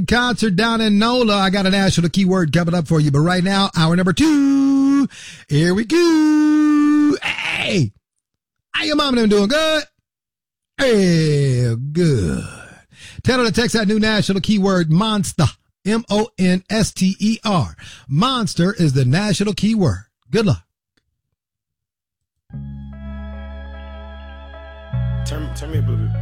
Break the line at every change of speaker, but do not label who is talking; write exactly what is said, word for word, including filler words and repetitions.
Concert down in NOLA. I got a national keyword coming up for you, but right now, hour number two. Here we go. Hey, how your mom and them doing? Good? Hey, good. Tell her to text that new national keyword monster. M O N S T E R. Monster is the national keyword. Good luck.
Turn, turn me a boo-boo.